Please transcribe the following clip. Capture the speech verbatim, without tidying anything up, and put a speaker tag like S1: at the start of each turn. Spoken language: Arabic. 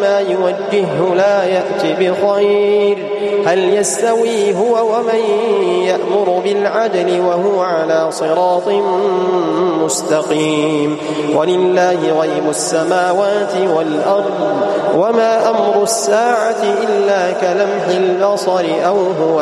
S1: أينما يوجهه لا يأت بخير. هل يستوي هو ومن يأمر بالعدل وهو على صراط مستقيم؟ ولله غيب السماوات والأرض وما أمر الساعة إلا كلمح البصر أو هو